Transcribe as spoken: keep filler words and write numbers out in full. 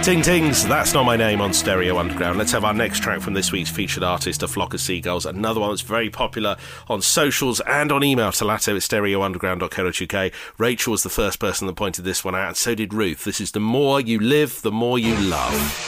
Ting Tings, That's Not My Name on Stereo Underground. Let's have our next track from this week's featured artist, A Flock of Seagulls. Another one that's very popular on socials and on email to latto at stereo underground dot co dot uk. Rachel was the first person that pointed this one out, and so did Ruth. This is The More You Live, The More You Love.